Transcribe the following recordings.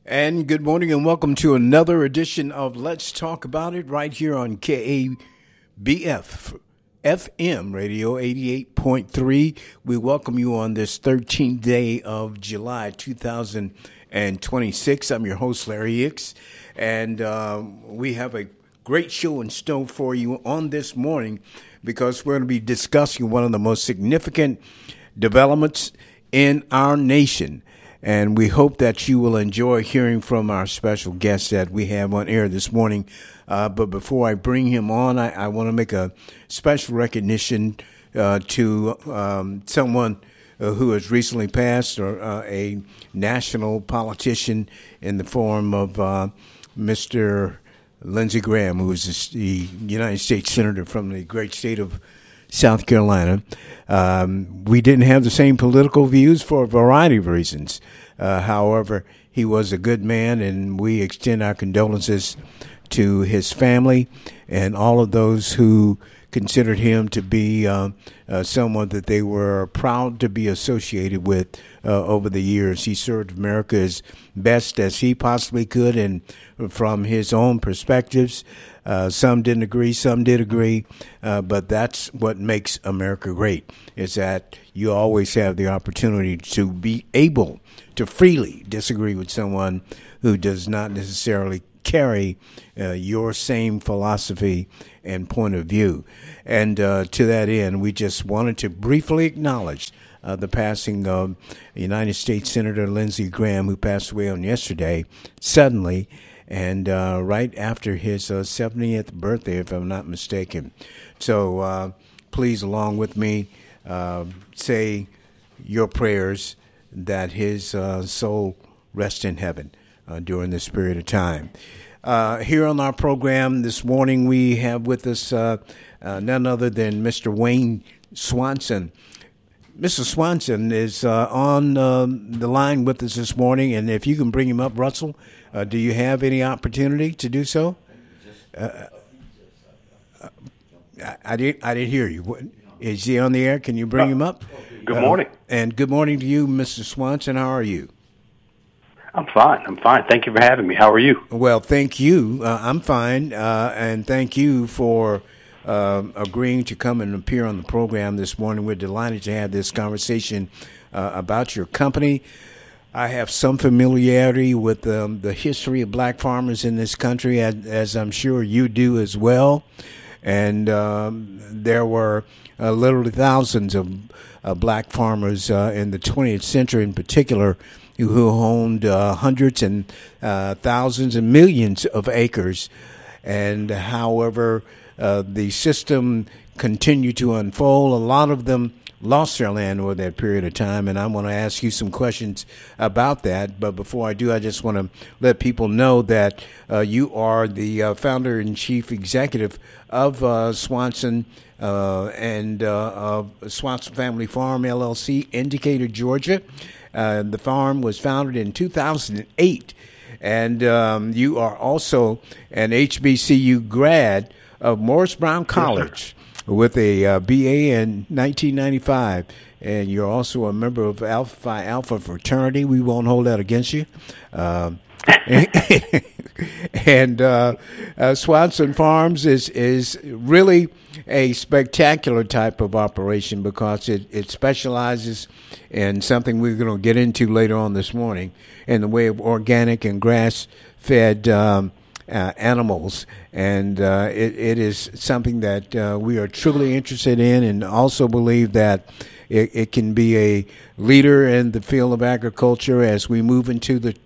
And good morning and welcome to another edition of Let's Talk About It right here on KABF FM Radio 88.3. We welcome you on this 13th day of July 2026. I'm your host, Larry Hicks, and we have a great show in store for you on this morning because we're going to be discussing one of the most significant developments in our nation. And we hope that you will enjoy hearing from our special guest that we have on air this morning. But before I bring him on, I want to make a special recognition to someone who has recently passed, or a national politician in the form of Mr. Lindsey Graham, who is the United States Senator from the great state of South Carolina. We didn't have the same political views for a variety of reasons. However, he was a good man, and we extend our condolences to his family and all of those who considered him to be someone that they were proud to be associated with over the years. He served America as best as he possibly could, and from his own perspectives. Some didn't agree, some did agree, but that's what makes America great, is that you always have the opportunity to be able to freely disagree with someone who does not necessarily carry your same philosophy and point of view. And to that end, we just wanted to briefly acknowledge the passing of United States Senator Lindsey Graham, who passed away on yesterday, suddenly, and right after his 70th birthday, if I'm not mistaken. So please, along with me, say your prayers that his soul rest in heaven during this period of time. Here on our program this morning, we have with us none other than Mr. Wayne Swanson. Mr. Swanson is on the line with us this morning, and if you can bring him up, Russell, do you have any opportunity to do so? I didn't hear you. Is he on the air? Can you bring him up? Good morning. And good morning to you, Mr. Swanson. How are you? I'm fine. Thank you for having me. How are you? Well, thank you. I'm fine, and thank you for agreeing to come and appear on the program this morning. We're delighted to have this conversation about your company. I have some familiarity with the history of black farmers in this country, as I'm sure you do as well. And there were literally thousands of black farmers in the 20th century in particular who owned hundreds and thousands and millions of acres. And however, the system continued to unfold. A lot of them lost their land over that period of time, and I want to ask you some questions about that. But before I do, I just want to let people know that you are the founder and chief executive of Swanson and of Swanson Family Farm, LLC, in Decatur, Georgia. The farm was founded in 2008, and you are also an HBCU grad of Morris Brown College with a BA in 1995, and you're also a member of Alpha Phi Alpha fraternity. We won't hold that against you. And Swanson Farms is really a spectacular type of operation because it specializes in something we're going to get into later on this morning in the way of organic and grass-fed animals, and it is something that we are truly interested in, and also believe that it can be a leader in the field of agriculture as we move into the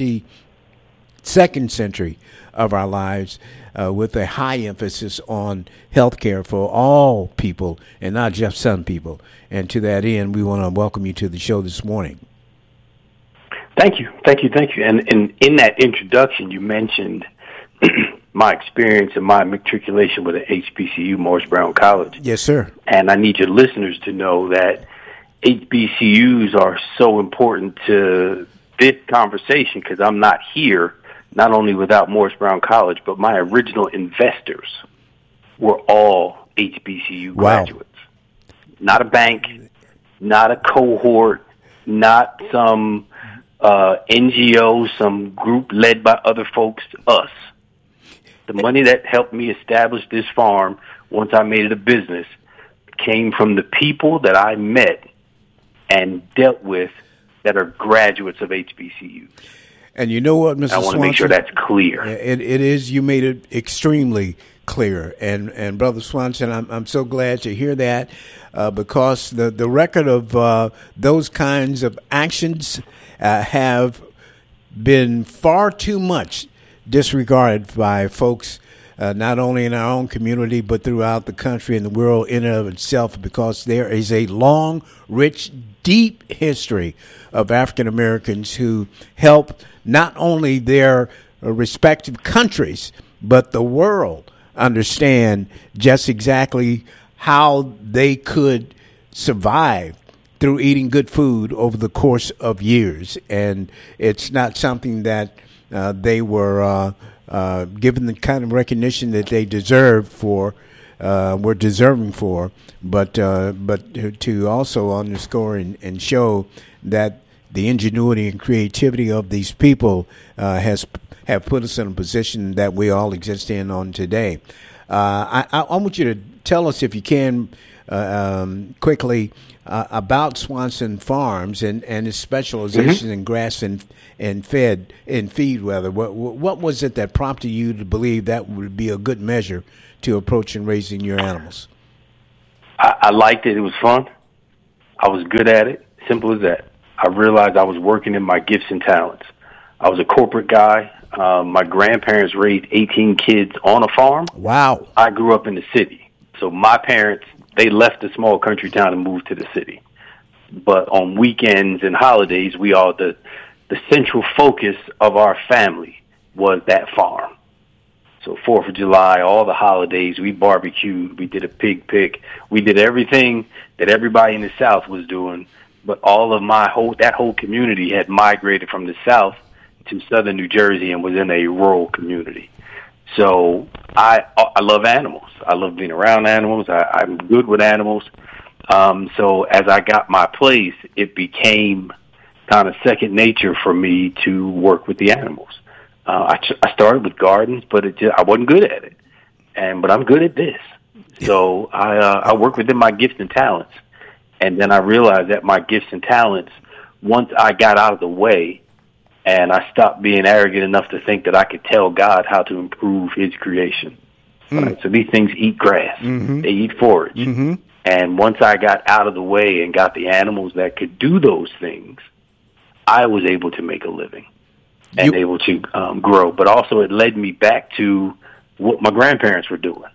22nd century of our lives, with a high emphasis on health care for all people and not just some people. And to that end, we want to welcome you to the show this morning. Thank you. And in that introduction, you mentioned my experience and my matriculation with an HBCU, Morris Brown College. Yes, sir. And I need your listeners to know that HBCUs are so important to this conversation because I'm not here, not only without Morris Brown College, but my original investors were all HBCU graduates. Not a bank, not a cohort, not some NGO, some group led by other folks, us. The money that helped me establish this farm, once I made it a business, came from the people that I met and dealt with that are graduates of HBCUs. And you know what, Mr. Swanson? I want to make sure that's clear. It is. You made it extremely clear. And Brother Swanson, I'm so glad to hear that because the record of those kinds of actions have been far too much disregarded by folks not only in our own community but throughout the country and the world in and of itself, because there is a long, rich, deep history of African Americans who helped not only their respective countries but the world understand just exactly how they could survive through eating good food over the course of years. And it's not something that they were given the kind of recognition that they were deserving for, but to also underscore and show that the ingenuity and creativity of these people have put us in a position that we all exist in on today. I want you to tell us, if you can, quickly about Swanson Farms and its specialization in grass and feed. Rather, what was it that prompted you to believe that would be a good measure to approach in raising your animals? I liked it. It was fun. I was good at it. Simple as that. I realized I was working in my gifts and talents. I was a corporate guy. My grandparents raised 18 kids on a farm. Wow. I grew up in the city. So my parents, they left the small country town and moved to the city. But on weekends and holidays, the central focus of our family was that farm. So 4th of July, all the holidays, we barbecued, we did a pig pick, we did everything that everybody in the South was doing. But all of that whole community had migrated from the South to southern New Jersey and was in a rural community. So I love animals. I love being around animals. I'm good with animals. So as I got my place, it became kind of second nature for me to work with the animals. I started with gardens, but I wasn't good at it. But I'm good at this. So I work within my gifts and talents. And then I realized that my gifts and talents, once I got out of the way and I stopped being arrogant enough to think that I could tell God how to improve his creation. Right? So these things eat grass. Mm-hmm. They eat forage. Mm-hmm. And once I got out of the way and got the animals that could do those things, I was able to make a living and able to grow. But also it led me back to what my grandparents were doing.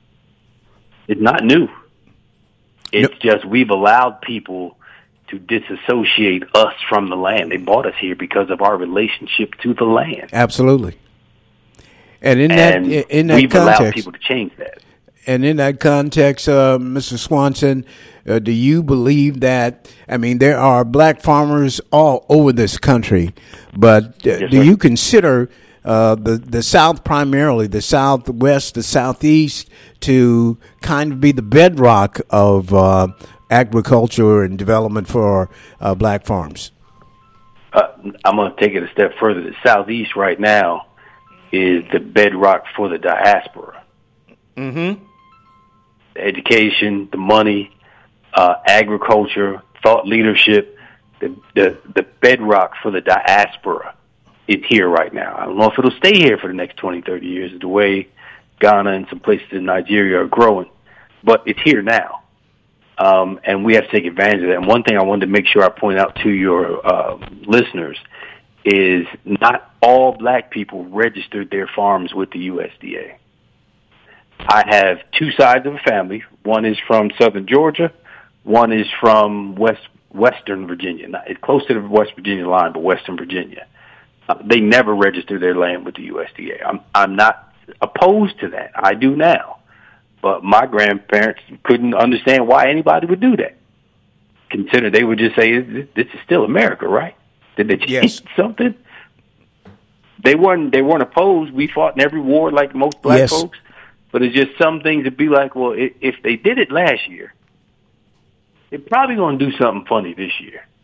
It's not new. It's just we've allowed people to disassociate us from the land. They brought us here because of our relationship to the land. Absolutely. And in that we've context, allowed people to change that. And in that context, Mr. Swanson, do you believe that, there are black farmers all over this country, but do you consider the South primarily, the Southwest, the Southeast, to kind of be the bedrock of agriculture and development for black farms? I'm going to take it a step further. The Southeast right now is the bedrock for the diaspora. Mm-hmm. The education, the money, agriculture, thought leadership, the bedrock for the diaspora is here right now. I don't know if it'll stay here for the next 20, 30 years, the way Ghana and some places in Nigeria are growing, but it's here now. And we have to take advantage of that. And one thing I wanted to make sure I point out to your listeners is not all black people registered their farms with the USDA. I have two sides of a family. One is from southern Georgia. One is from western Virginia. It's close to the West Virginia line, but western Virginia. They never registered their land with the USDA. I'm not opposed to that. I do now. But my grandparents couldn't understand why anybody would do that. Consider they would just say, this is still America, right? Did they change something? They weren't opposed. We fought in every war like most black folks. But it's just some things that be like, well, if they did it last year, they're probably going to do something funny this year.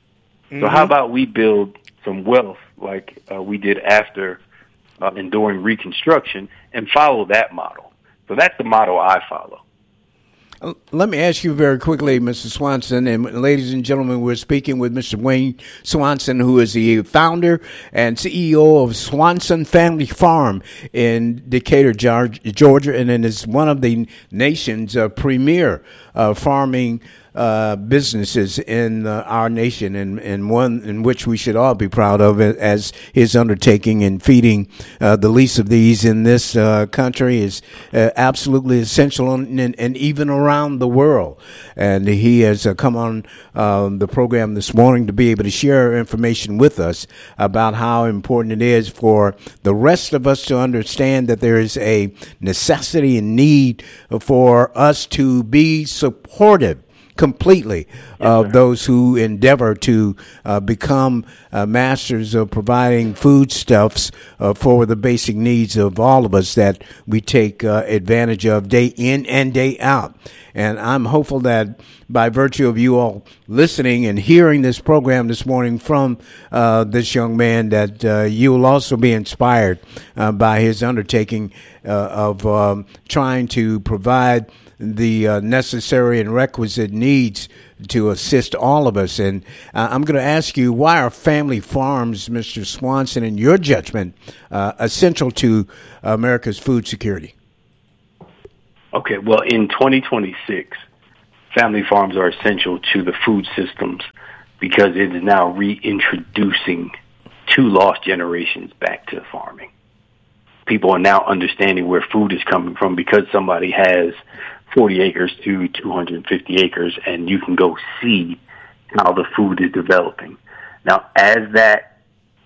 So how about we build some wealth like we did after enduring Reconstruction and follow that model? So that's the model I follow. Let me ask you very quickly, Mr. Swanson, and ladies and gentlemen, we're speaking with Mr. Wayne Swanson, who is the founder and CEO of Swanson Family Farm in Decatur, Georgia, and it is one of the nation's premier farming businesses in our nation, and one in which we should all be proud of as his undertaking in feeding the least of these in this country is absolutely essential, and even around the world. And he has come on the program this morning to be able to share information with us about how important it is for the rest of us to understand that there is a necessity and need for us to be supportive completely of those who endeavor to become masters of providing foodstuffs for the basic needs of all of us that we take advantage of day in and day out. And I'm hopeful that by virtue of you all listening and hearing this program this morning from this young man, that you will also be inspired by his undertaking of trying to provide the necessary and requisite needs to assist all of us. And I'm going to ask you, why are family farms, Mr. Swanson, in your judgment, essential to America's food security? Okay, well, in 2026, family farms are essential to the food systems because it is now reintroducing 2 lost generations back to farming. People are now understanding where food is coming from because somebody has 40 acres to 250 acres, and you can go see how the food is developing. Now, as that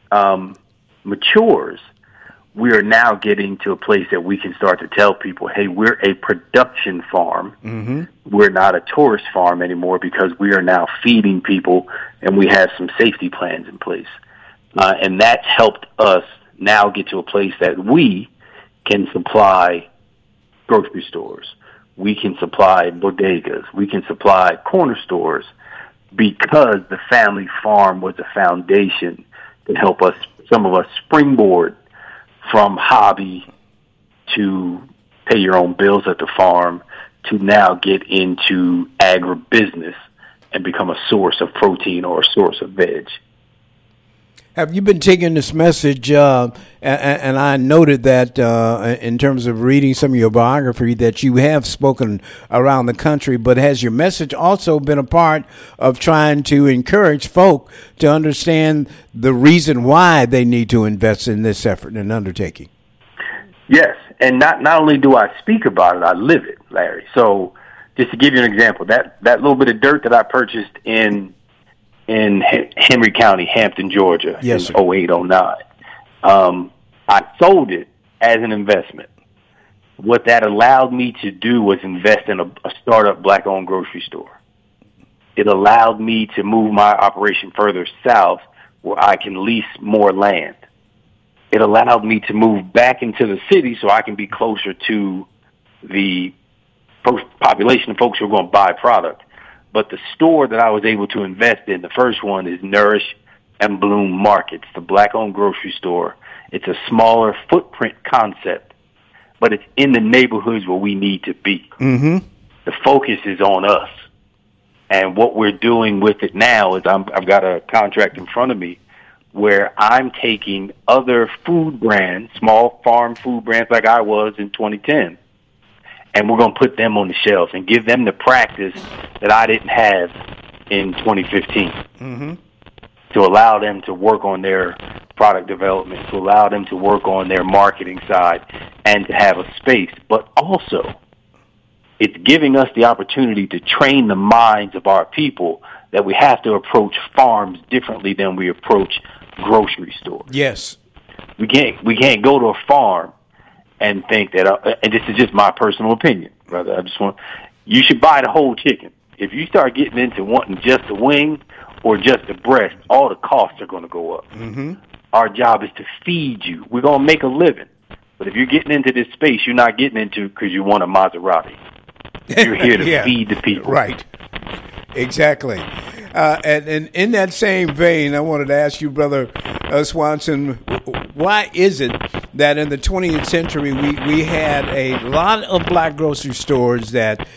matures, we are now getting to a place that we can start to tell people, hey, we're a production farm. Mm-hmm. We're not a tourist farm anymore because we are now feeding people, and we have some safety plans in place. And that's helped us now get to a place that we can supply grocery stores. We can supply bodegas. We can supply corner stores because the family farm was a foundation to help us, some of us, springboard from hobby to pay your own bills at the farm to now get into agribusiness and become a source of protein or a source of veg. Have you been taking this message, and I noted that in terms of reading some of your biography that you have spoken around the country, but has your message also been a part of trying to encourage folk to understand the reason why they need to invest in this effort and undertaking? Yes, and not only do I speak about it, I live it, Larry. So just to give you an example, that little bit of dirt that I purchased in Henry County, Hampton, Georgia, yes, in 08, 09. I sold it as an investment. What that allowed me to do was invest in a startup black-owned grocery store. It allowed me to move my operation further south where I can lease more land. It allowed me to move back into the city so I can be closer to the population of folks who are going to buy product. But the store that I was able to invest in, the first one, is Nourish and Bloom Markets, the black-owned grocery store. It's a smaller footprint concept, but it's in the neighborhoods where we need to be. Mm-hmm. The focus is on us. And what we're doing with it now is I've got a contract in front of me where I'm taking other food brands, small farm food brands like I was in 2010, and we're going to put them on the shelves and give them the practice that I didn't have in 2015 mm-hmm. to allow them to work on their product development, to allow them to work on their marketing side, and to have a space. But also, it's giving us the opportunity to train the minds of our people that we have to approach farms differently than we approach grocery stores. Yes. We can't go to a farm and think that, and this is just my personal opinion, brother. You should buy the whole chicken. If you start getting into wanting just the wing or just the breast, all the costs are going to go up. Mm-hmm. Our job is to feed you. We're going to make a living. But if you're getting into this space, you're not getting into because you want a Maserati. You're here to feed the people. Right. Exactly. And in that same vein, I wanted to ask you, Brother Swanson, why is it that in the 20th century we had a lot of black grocery stores that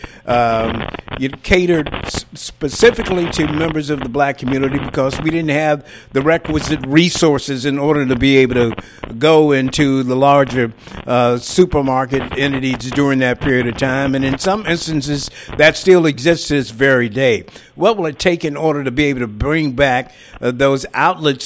catered specifically to members of the black community because we didn't have the requisite resources in order to be able to go into the larger supermarket entities during that period of time. And in some instances, that still exists to this very day. What will it take in order to be able to bring back those outlets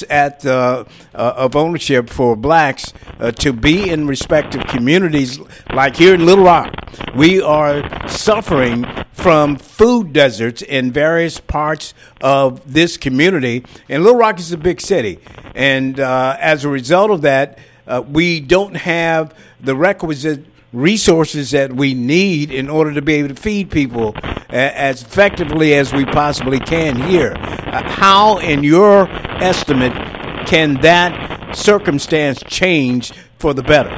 of ownership for blacks to be in respective communities? Like here in Little Rock, we are suffering from food deserts in various parts of this community. And Little Rock is a big city. And as a result of that, we don't have the requisite resources that we need in order to be able to feed people as effectively as we possibly can here. How, in your estimate, can that circumstance change for the better?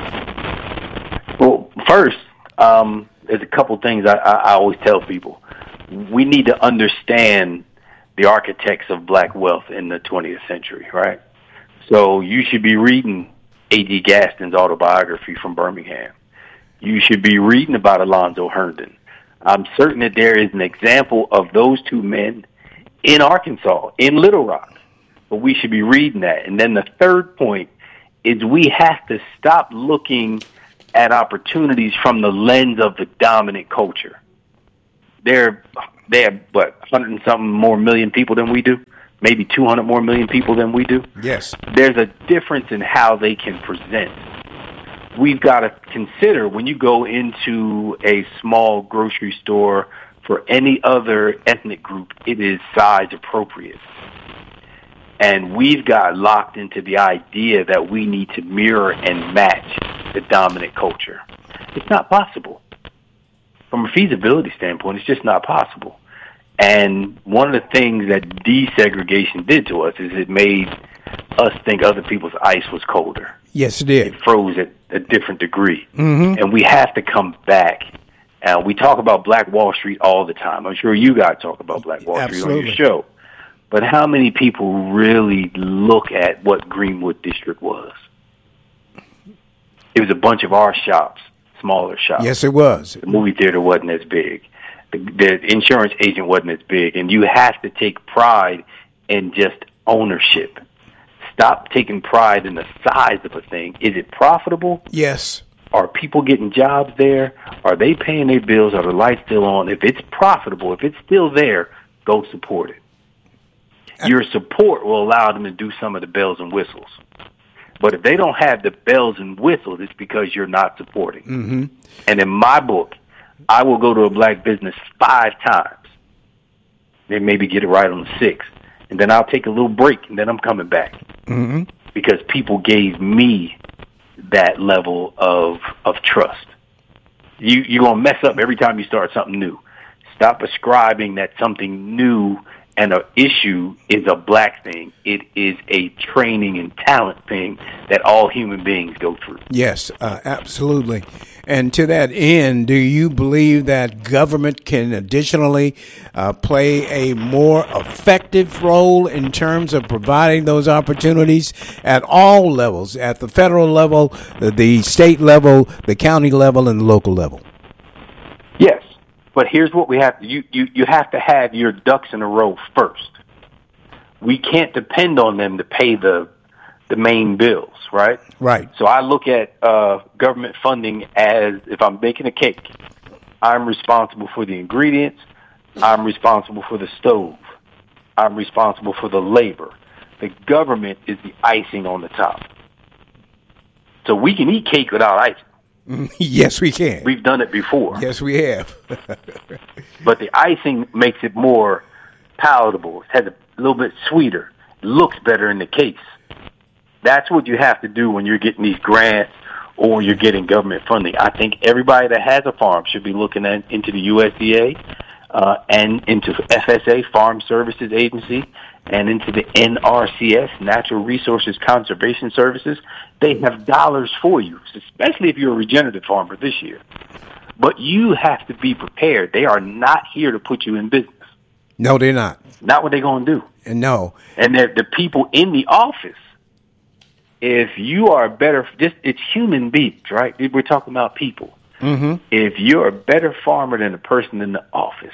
Well, first, there's a couple things I always tell people. We need to understand the architects of black wealth in the 20th century, right? So you should be reading A.G. Gaston's autobiography from Birmingham. You should be reading about Alonzo Herndon. I'm certain that there is an example of those two men in Arkansas, in Little Rock. But we should be reading that. And then the third point is we have to stop looking at opportunities from the lens of the dominant culture. They have, 100 and something more million people than we do? Maybe 200 more million people than we do? Yes. There's a difference in how they can present. We've got to consider when you go into a small grocery store for any other ethnic group, it is size appropriate. And we've got locked into the idea that we need to mirror and match the dominant culture. It's not possible. From a feasibility standpoint, it's just not possible. And one of the things that desegregation did to us is it made us think other people's ice was colder. Yes, it did. It froze at a different degree. Mm-hmm. And we have to come back. We talk about Black Wall Street all the time. I'm sure you guys talk about Black Wall Street on your show. But how many people really look at what Greenwood District was? It was a bunch of our shops, smaller shops. Yes, it was. The movie theater wasn't as big. The insurance agent wasn't as big. And you have to take pride in just ownership. Stop taking pride in the size of a thing. Is it profitable? Yes. Are people getting jobs there? Are they paying their bills? Are the lights still on? If it's profitable, if it's still there, go support it. Your support will allow them to do some of the bells and whistles. But if they don't have the bells and whistles, it's because you're not supporting. Mm-hmm. And in my book, I will go to a black business 5 times. Then maybe get it right on the 6th. And then I'll take a little break, and then I'm coming back. Mm-hmm. Because people gave me that level of trust. You're going to mess up every time you start something new. Stop ascribing that something new and an issue is a black thing. It is a training and talent thing that all human beings go through. Yes, absolutely. And to that end, do you believe that government can additionally play a more effective role in terms of providing those opportunities at all levels, at the federal level, the state level, the county level, and the local level? Yes. But here's what we have to you have to have your ducks in a row first. We can't depend on them to pay the main bills, right? Right. So I look at government funding as if I'm making a cake, I'm responsible for the ingredients, I'm responsible for the stove, I'm responsible for the labor. The government is the icing on the top. So we can eat cake without icing. Yes, we can. We've done it before. Yes, we have. But the icing makes it more palatable. It has a little bit sweeter. It looks better in the case. That's what you have to do when you're getting these grants or you're getting government funding. I think everybody that has a farm should be looking into the USDA and into FSA, Farm Services Agency, and into the NRCS, Natural Resources Conservation Services. They have dollars for you, especially if you're a regenerative farmer this year. But you have to be prepared. They are not here to put you in business. No, they're not. Not what they're going to do. And no. And the people in the office, if you are a better, it's human beings, right? We're talking about people. Mm-hmm. If you're a better farmer than the person in the office,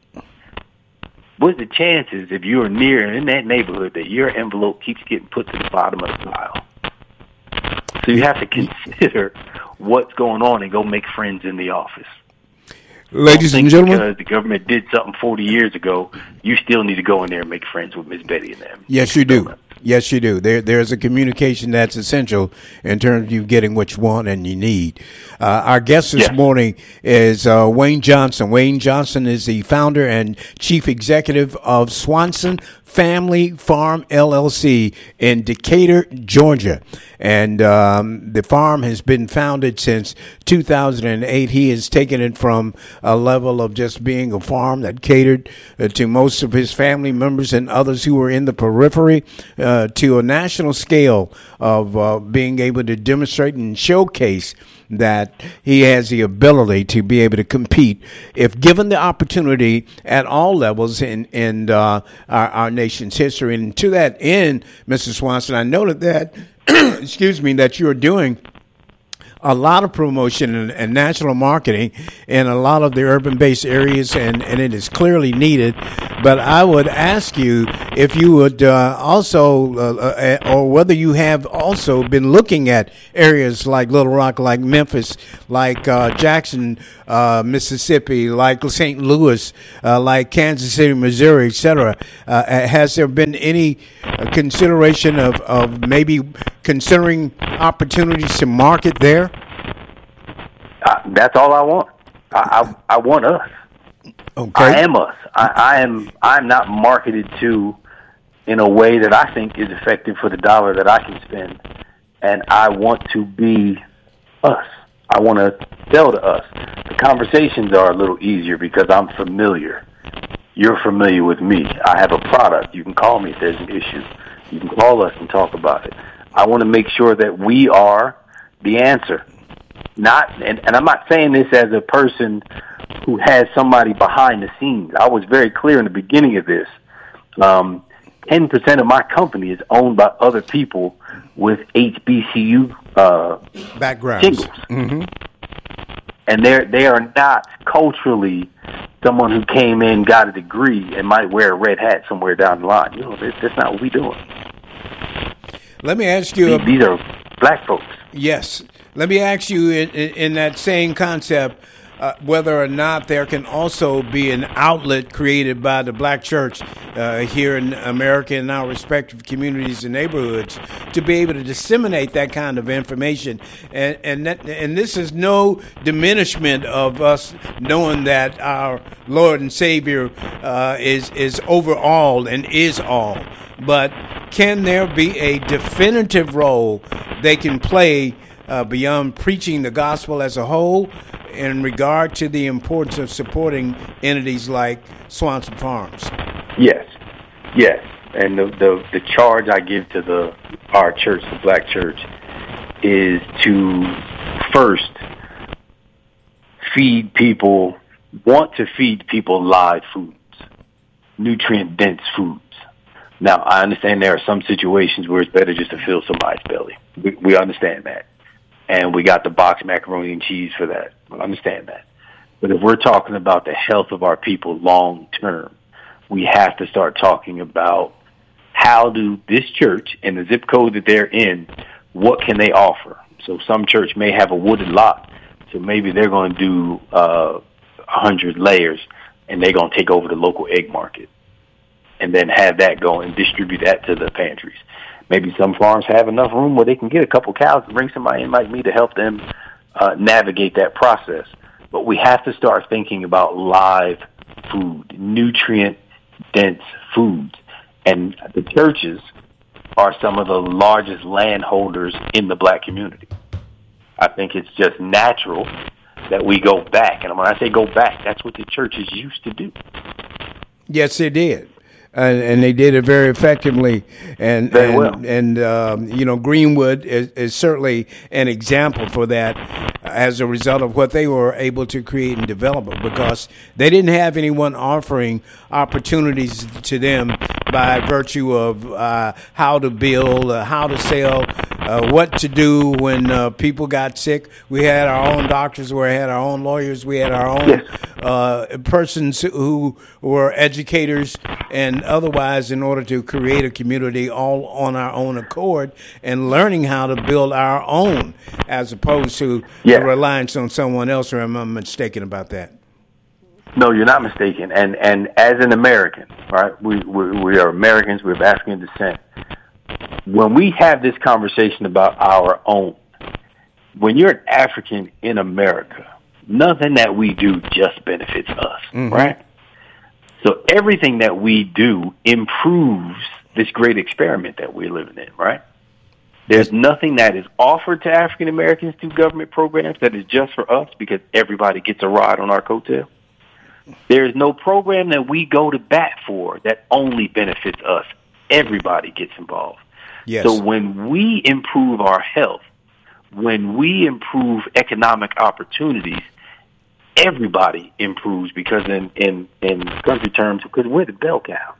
what's the chances if you're near in that neighborhood that your envelope keeps getting put to the bottom of the pile? So you have to consider what's going on and go make friends in the office. Ladies and gentlemen, because the government did something 40 years ago, you still need to go in there and make friends with Miss Betty and them. Yes, you do. Yes, you do. There's a communication that's essential in terms of you getting what you want and you need. Our guest this morning is Wayne Johnson. Wayne Johnson is the founder and chief executive of Swanson Family Farm LLC in Decatur, Georgia. And the farm has been founded since 2008. He has taken it from a level of just being a farm that catered to most of his family members and others who were in the periphery to a national scale of being able to demonstrate and showcase that he has the ability to be able to compete if given the opportunity at all levels in our nation's history. And to that end, Mr. Swanson, I noted that, excuse me, that you're doing a lot of promotion and national marketing in a lot of the urban-based areas, and it is clearly needed. But I would ask you if you would also, or whether you have also been looking at areas like Little Rock, like Memphis, like Jackson, Mississippi, like St. Louis, like Kansas City, Missouri, et cetera. Has there been any consideration of maybe considering opportunities to market there? That's all I want. I want us. Okay. I am us. I'm not marketed to in a way that I think is effective for the dollar that I can spend. And I want to be us. I want to sell to us. The conversations are a little easier because I'm familiar. You're familiar with me. I have a product. You can call me if there's an issue. You can call us and talk about it. I want to make sure that we are the answer. And I'm not saying this as a person who has somebody behind the scenes. I was very clear in the beginning of this. 10% of my company is owned by other people with HBCU backgrounds. Shingles. Mm-hmm. And they are not culturally someone who came in, got a degree, and might wear a red hat somewhere down the line. That's not what we're doing. Let me ask you. These are black folks. Yes. Let me ask you in that same concept whether or not there can also be an outlet created by the black church here in America in our respective communities and neighborhoods to be able to disseminate that kind of information. And this is no diminishment of us knowing that our Lord and Savior is over all and is all. But can there be a definitive role they can play beyond preaching the gospel as a whole in regard to the importance of supporting entities like Swanson Farms? Yes. And the charge I give to our church, the black church, is to first want to feed people live foods, nutrient-dense foods. Now, I understand there are some situations where it's better just to fill somebody's belly. We understand that. And we got the boxed macaroni and cheese for that. I understand that. But if we're talking about the health of our people long term, we have to start talking about how do this church and the zip code that they're in, what can they offer? So some church may have a wooded lot, so maybe they're going to do 100 layers, and they're going to take over the local egg market and then have that go and distribute that to the pantries. Maybe some farms have enough room where they can get a couple cows and bring somebody in like me to help them navigate that process. But we have to start thinking about live food, nutrient-dense foods. And the churches are some of the largest landholders in the black community. I think it's just natural that we go back. And when I say go back, that's what the churches used to do. Yes, they did. And they did it very effectively, and very well. And Greenwood is certainly an example for that. as a result of what they were able to create and develop, because they didn't have anyone offering opportunities to them by virtue of how to build, how to sell, what to do when people got sick. We had our own doctors, we had our own lawyers, we had our own persons who were educators and otherwise, in order to create a community all on our own accord and learning how to build our own, as opposed to reliance on someone else. Or am I mistaken about that? No, you're not mistaken. And as an American, right, we are Americans, we're of African descent. When we have this conversation about our own, when you're an African in America, nothing that we do just benefits us, right? So everything that we do improves this great experiment that we're living in, right? There's nothing that is offered to African Americans through government programs that is just for us because everybody gets a ride on our coattail. There is no program that we go to bat for that only benefits us. Everybody gets involved. Yes. So when we improve our health, when we improve economic opportunities, everybody improves, because in country terms, because we're the bell cow.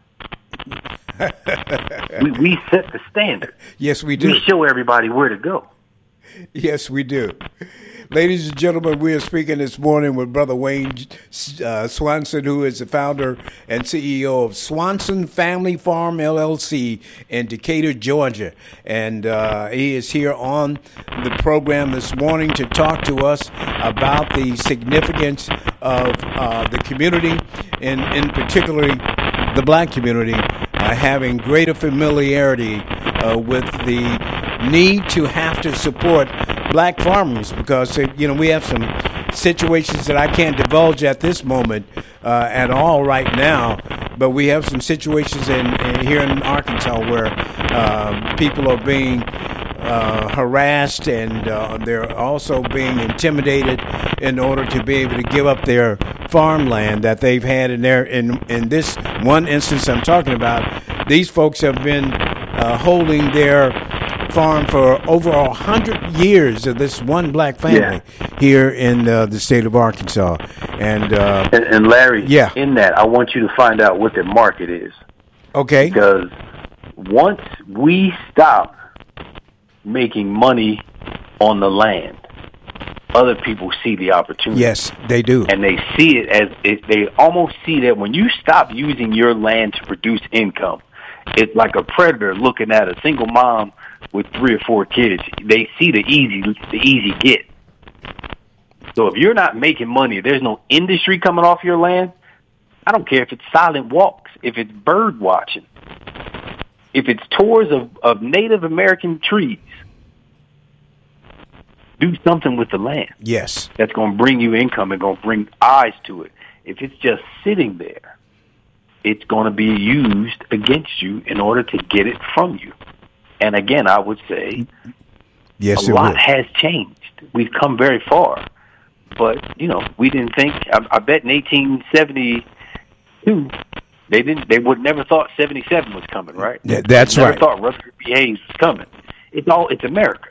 we set the standard. Yes, we do. We show everybody where to go. Yes, we do. Ladies and gentlemen, we are speaking this morning with Brother Wayne Swanson, who is the founder and CEO of Swanson Family Farm, LLC in Decatur, Georgia. And he is here on the program this morning to talk to us about the significance of the community, and in particularly the black community, having greater familiarity with the need to have to support black farmers, because we have some situations that I can't divulge at this moment at all right now, but we have some situations here in Arkansas where people are being harassed, and they're also being intimidated in order to be able to give up their farmland that they've had in this one instance I'm talking about. These folks have been holding their farm for over 100 years of this one black family here in the state of Arkansas. And Larry, in that, I want you to find out what the market is. Okay. Because once we stop making money on the land, other people see the opportunity. Yes, they do. And they see it as they almost see that when you stop using your land to produce income, it's like a predator looking at a single mom with 3 or 4 kids. They see the easy get. So if you're not making money, there's no industry coming off your land. I don't care if it's silent walks, if it's bird watching, if it's tours of Native American trees. Do something with the land. Yes. That's going to bring you income and going to bring eyes to it. If it's just sitting there, it's going to be used against you in order to get it from you. And again, I would say a lot has changed. We've come very far. But, we didn't think, I bet in 1872, they would never thought 77 was coming, right? That's right. Never thought Rutherford B. Hayes was coming. It's America.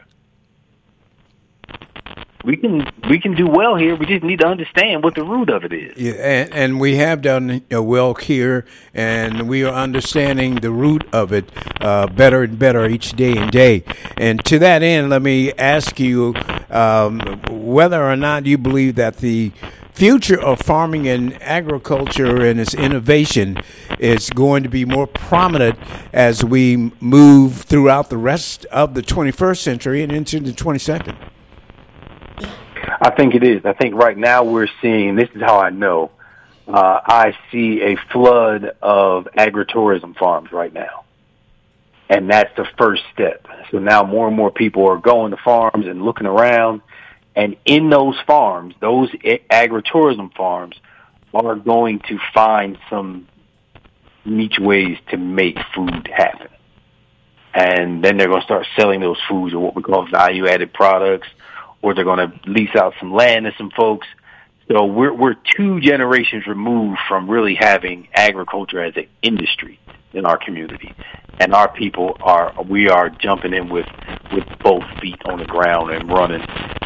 We can do well here. We just need to understand what the root of it is. Yeah, and we have done well here, and we are understanding the root of it better and better each day and day. And to that end, let me ask you whether or not you believe that the future of farming and agriculture and its innovation is going to be more prominent as we move throughout the rest of the 21st century and into the 22nd. I think it is. I think right now we're seeing, this is how I know, I see a flood of agritourism farms right now. And that's the first step. So now more and more people are going to farms and looking around. And in those farms, those agritourism farms are going to find some niche ways to make food happen. And then they're going to start selling those foods, or what we call value-added products, or they're going to lease out some land to some folks. So we're 2 generations removed from really having agriculture as an industry in our community. And our people we are jumping in with both feet on the ground and running.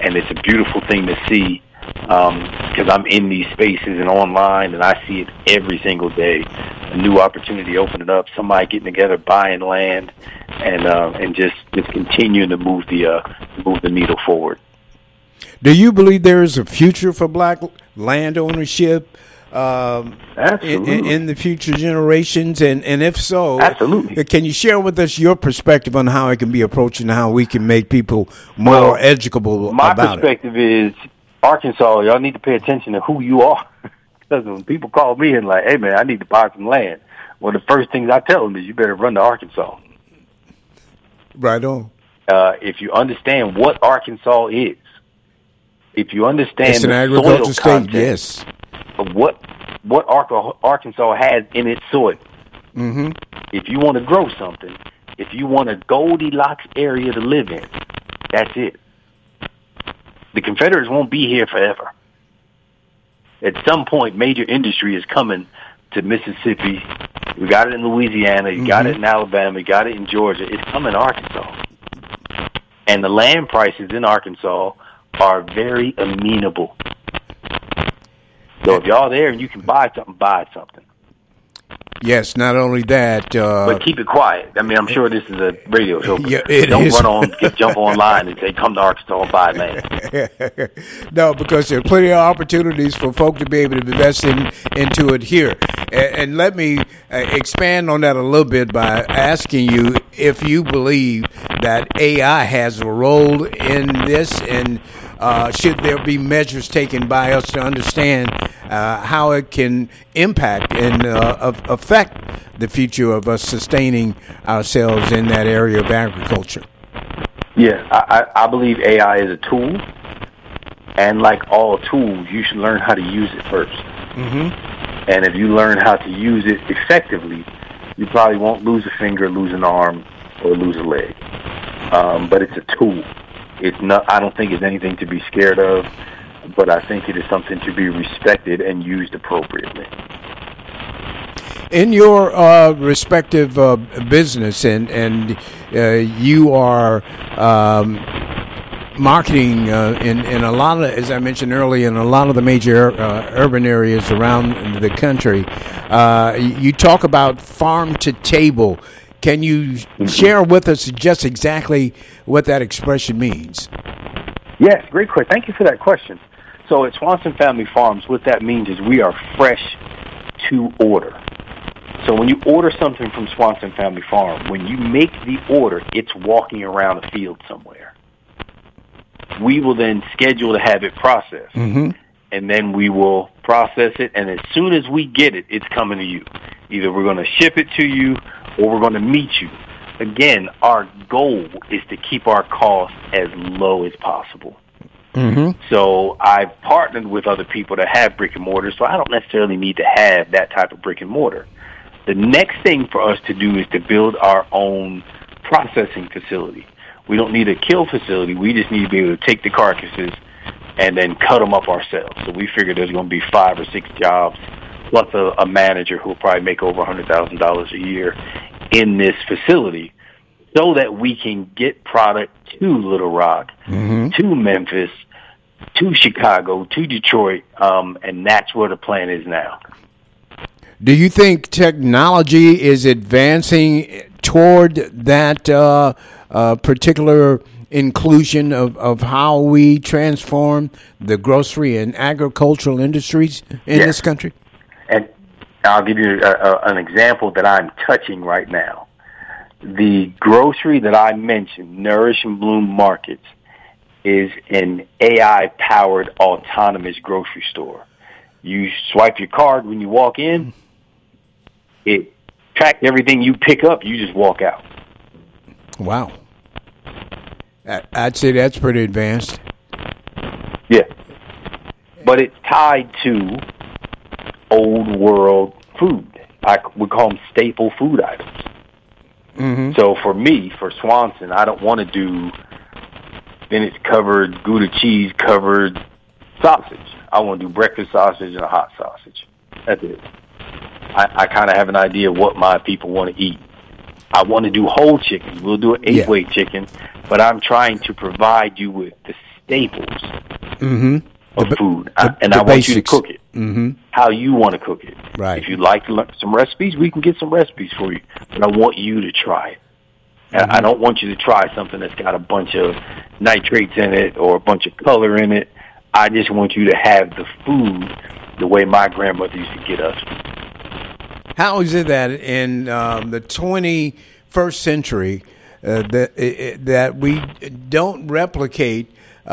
and it's a beautiful thing to see because I'm in these spaces and online, and I see it every single day. A new opportunity opening up, somebody getting together, buying land, and just continuing to move the needle forward. Do you believe there is a future for black land ownership in the future generations? And if so, absolutely. Can you share with us your perspective on how it can be approached and how we can make people more educable about it? My perspective is Arkansas, y'all need to pay attention to who you are. Because when people call me and like, hey, man, I need to buy some land, one of the first things I tell them is you better run to Arkansas. Right on. If you understand what Arkansas is, if you understand it's an the agricultural soil state, content yes, of what Arkansas has in its soil. Mm-hmm. If you want to grow something, if you want a Goldilocks area to live in, that's it. The Confederates won't be here forever. At some point, major industry is coming to Mississippi. We got it in Louisiana. You got it in Alabama. You got it in Georgia. It's coming to Arkansas. And the land prices in Arkansas are very amenable. So if y'all there and you can buy something, buy something. Yes, not only that, but keep it quiet. I mean, I'm sure this is a radio show. Yeah, don't jump online and say, come to Arkansas and buy land. No, because there are plenty of opportunities for folk to be able to invest into it here. And let me expand on that a little bit by asking you if you believe that AI has a role in this, and should there be measures taken by us to understand how it can impact and affect the future of us sustaining ourselves in that area of agriculture? Yeah, I believe AI is a tool, and like all tools, you should learn how to use it first. Mm-hmm. And if you learn how to use it effectively, you probably won't lose a finger, lose an arm, or lose a leg. But it's a tool. It's not. I don't think it's anything to be scared of, but I think it is something to be respected and used appropriately. In your respective business, and you are marketing in a lot of, as I mentioned earlier, in a lot of the major urban areas around the country, you talk about farm to table. Can you share with us just exactly what that expression means? Yes, great question. Thank you for that question. So at Swanson Family Farms, what that means is we are fresh to order. So when you order something from Swanson Family Farm, when you make the order, it's walking around a field somewhere. We will then schedule to have it processed. Mm-hmm. And then we will process it, and as soon as we get it, it's coming to you. Either we're going to ship it to you or we're going to meet you. Again, our goal is to keep our costs as low as possible. Mm-hmm. So I've partnered with other people that have brick and mortar, so I don't necessarily need to have that type of brick and mortar. The next thing for us to do is to build our own processing facility. We don't need a kill facility. We just need to be able to take the carcasses and then cut them up ourselves. So we figure there's going to be 5 or 6 jobs, plus a manager who will probably make over $100,000 a year in this facility, so that we can get product to Little Rock, mm-hmm. to Memphis, to Chicago, to Detroit, and that's where the plan is now. Do you think technology is advancing toward that particular inclusion of how we transform the grocery and agricultural industries in this country? And I'll give you an example that I'm touching right now. The grocery that I mentioned, Nourish and Bloom Markets, is an AI-powered autonomous grocery store. You swipe your card when you walk in. It tracks everything you pick up. You just walk out. Wow. I'd say that's pretty advanced. Yeah. But it's tied to old world food. We call them staple food items. Mm-hmm. So for me, for Swanson, I don't want to do spinach covered, Gouda cheese covered sausage. I want to do breakfast sausage and a hot sausage. That's it. I kind of have an idea of what my people want to eat. I want to do whole chicken. We'll do an 8-way chicken, but I'm trying to provide you with the staples of food. And I want you to cook it how you want to cook it. Right. If you like to learn some recipes, we can get some recipes for you. But I want you to try it. I don't want you to try something that's got a bunch of nitrates in it or a bunch of color in it. I just want you to have the food the way my grandmother used to get us. How is it that in the 21st century that we don't replicate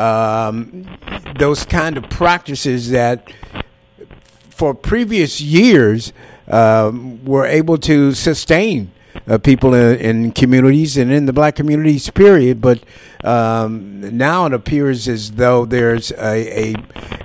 those kind of practices that for previous years were able to sustain people in communities and in the black communities, period. But now it appears as though there's a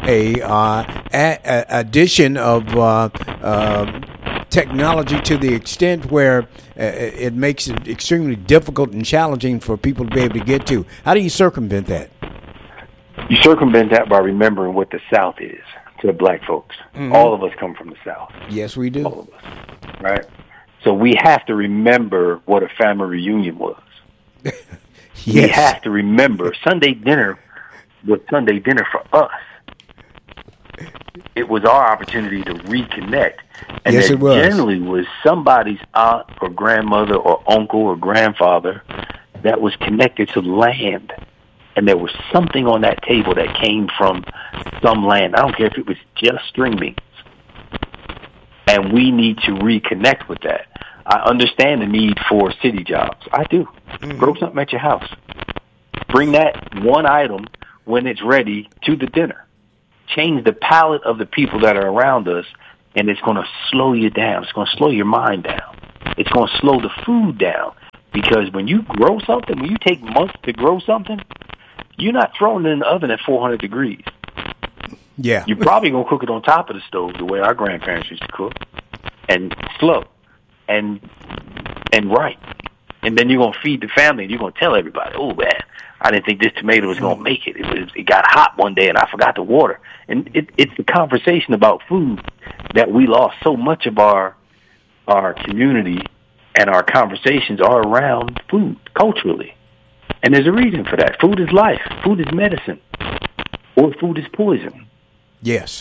addition of technology to the extent where it makes it extremely difficult and challenging for people to be able to get to. How do you circumvent that? You circumvent that by remembering what the South is to the black folks. All of us come from the South. Yes, we do. All of us, right? So we have to remember what a family reunion was. Yes. We have to remember Sunday dinner was Sunday dinner for us. It was our opportunity to reconnect. And yes, it was. Generally was somebody's aunt or grandmother or uncle or grandfather that was connected to land. And there was something on that table that came from some land. I don't care if it was just string beans. And we need to reconnect with that. I understand the need for city jobs. I do. Grow something at your house. Bring that one item when it's ready to the dinner. Change the palate of the people that are around us, and it's going to slow you down. It's going to slow your mind down. It's going to slow the food down. Because when you grow something, when you take months to grow something, you're not throwing it in the oven at 400 degrees. Yeah. You're probably going to cook it on top of the stove the way our grandparents used to cook, and slow and right. And then you're going to feed the family, and you're going to tell everybody, oh, man, I didn't think this tomato was going to make it. It got hot one day, and I forgot to water. And it's the conversation about food that we lost. So much of our community and our conversations are around food culturally. And there's a reason for that. Food is life. Food is medicine. Or food is poison. Yes.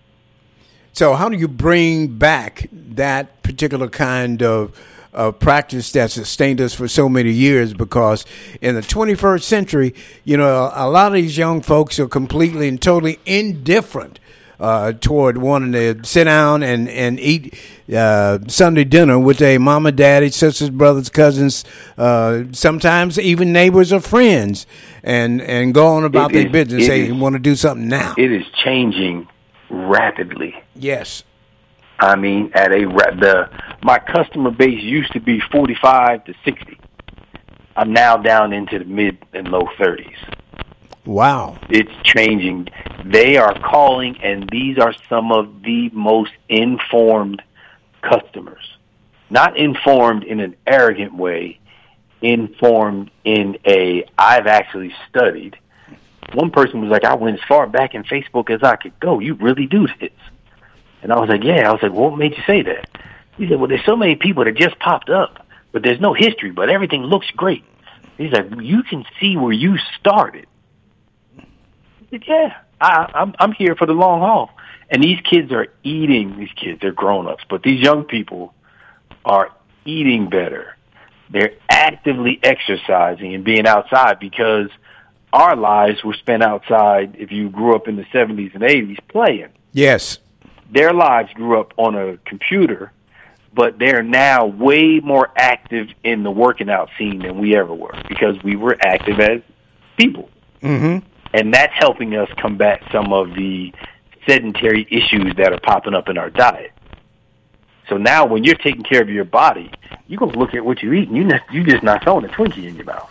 So how do you bring back that particular kind of practice that sustained us for so many years? Because in the 21st century, you know, a lot of these young folks are completely and totally indifferent toward wanting to sit down and eat Sunday dinner with their mama, daddy, sisters, brothers, cousins, sometimes even neighbors or friends, and go on about their business. Say you want to do something now. It is changing rapidly. Yes. I mean, my customer base used to be 45 to 60. I'm now down into the mid and low 30s. Wow. It's changing. They are calling, and these are some of the most informed customers. Not informed in an arrogant way, informed in I've actually studied. One person was like, I went as far back in Facebook as I could go. You really do this? And I was like, yeah. I was like, well, what made you say that? He said, well, there's so many people that just popped up, but there's no history, but everything looks great. He's like, you can see where you started. I said, yeah, I'm here for the long haul. And these kids are eating. These kids, they're grown-ups, but these young people are eating better. They're actively exercising and being outside because our lives were spent outside, if you grew up in the 70s and 80s, playing. Yes. Their lives grew up on a computer, but they're now way more active in the working out scene than we ever were because we were active as people. Mm-hmm. And that's helping us combat some of the sedentary issues that are popping up in our diet. So now when you're taking care of your body, you're going to look at what you eat, and you're just not throwing a Twinkie in your mouth.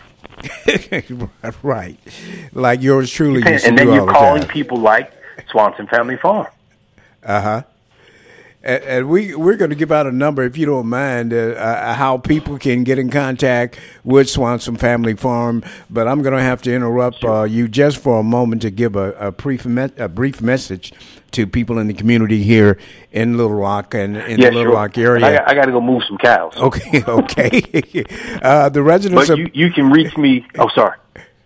Right. Like yours truly. And then you're calling people like Swanson Family Farm. Uh-huh. And we're going to give out a number, if you don't mind, how people can get in contact with Swanson Family Farm. But I'm going to have to interrupt you just for a moment to give a brief message to people in the community here in Little Rock and in the Little Rock area. I got to go move some cows. Okay. The residents. But you can reach me. Oh, sorry.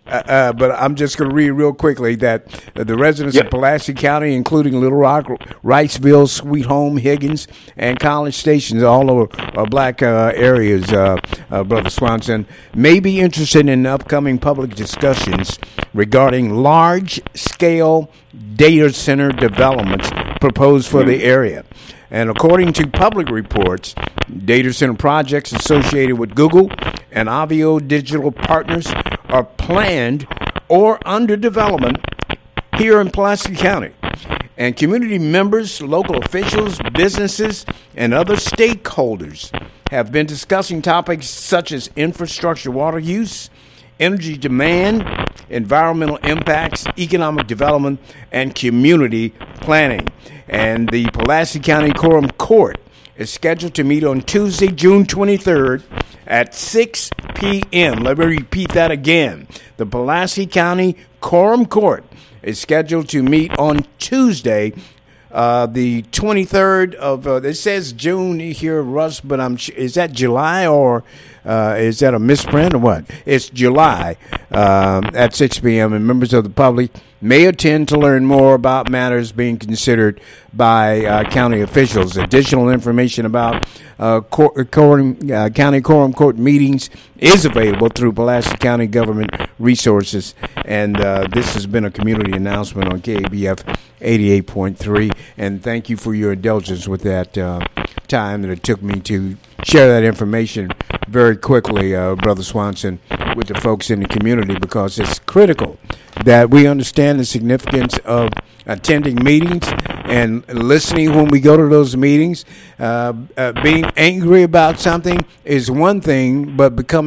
But I'm just going to read real quickly that the residents of Pulaski County, including Little Rock, Wrightsville, Sweet Home, Higgins, and College Stations, all over black areas, Brother Swanson, may be interested in upcoming public discussions regarding large-scale data center developments proposed for the area. And according to public reports, data center projects associated with Google and Avio Digital Partners are planned or under development here in Pulaski County. And community members, local officials, businesses, and other stakeholders have been discussing topics such as infrastructure, water use, energy demand, environmental impacts, economic development, and community planning. And the Pulaski County Quorum Court is scheduled to meet on Tuesday, June 23rd at 6 p.m. Let me repeat that again. The Pulaski County Quorum Court is scheduled to meet on Tuesday, the 23rd of, it says June here, Russ, but is that July or is that a misprint or what? It's July at 6 p.m. and members of the public may attend to learn more about matters being considered by county officials. Additional information about County Quorum Court meetings is available through Pulaski County Government Resources. And this has been a community announcement on KABF 88.3. And thank you for your indulgence with that time that it took me to share that information very quickly, Brother Swanson, with the folks in the community, because it's critical that we understand the significance of attending meetings and listening when we go to those meetings. Being angry about something is one thing, but becoming